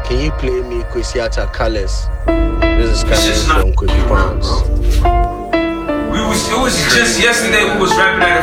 Can you play me Kwesiata Colors? This is coming from Quickie Pounds. It was just yesterday we was rapping at a